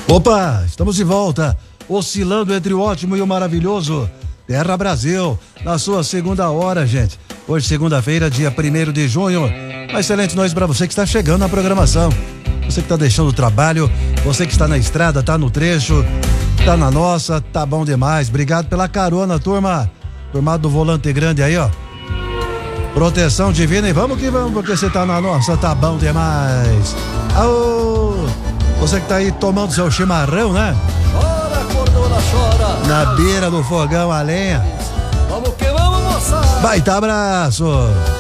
Opa, estamos de volta, oscilando entre o ótimo e o maravilhoso. Terra Brasil, na sua segunda hora, gente. Hoje, segunda-feira, dia 1º de junho. Uma excelente noite para você que está chegando na programação. Você que está deixando o trabalho, você que está na estrada, tá no trecho, tá na nossa, tá bom demais. Obrigado pela carona, turma. Turma do Volante Grande aí, ó. Proteção divina e vamos que vamos, porque você tá na nossa, tá bom demais. Aô! Você que tá aí tomando seu chimarrão, né? Chora, cordona, chora. Na beira do fogão a lenha. Vamos que vamos, moçada. Baita abraço.